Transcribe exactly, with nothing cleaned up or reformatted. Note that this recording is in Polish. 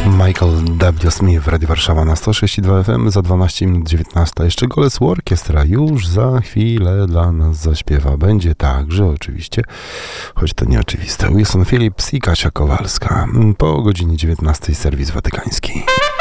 Michael W. Smith w Radiu Warszawa na sto sześć i dwa F M za dwanaście minut dziewiętnasta. Jeszcze Goles Orkiestra już za chwilę dla nas zaśpiewa. Będzie także oczywiście, choć to nieoczywiste, Wilson Phillips i Kasia Kowalska. Po godzinie dziewiętnastej serwis watykański.